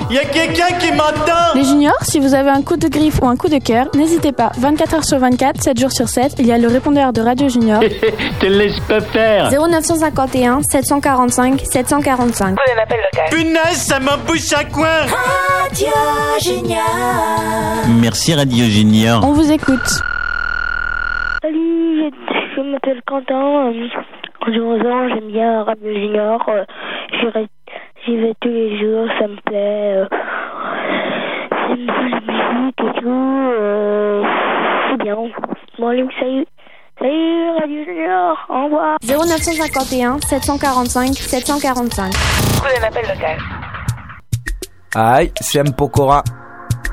Y a quelqu'un qui m'entend? Les juniors, si vous avez un coup de griffe ou un coup de cœur, n'hésitez pas. 24 heures sur 24, 7 jours sur 7, il y a le répondeur de Radio Junior. Te laisse pas faire. 0951 745 745. Prenez un appel local. Punaise, ça m'embouche à coin. Radio Junior. Merci Radio Junior. On vous écoute. Salut, je m'appelle Quentin. J'ai 11 ans, j'aime bien Radio Junior. J'y vais tous les jours, ça me plaît. J'aime bien la musique et tout. C'est bien. Bon, allez, salut. Salut Radio Junior, au revoir. 0951 745 745. Prenez un appel local. Aïe, c'est Mpokora.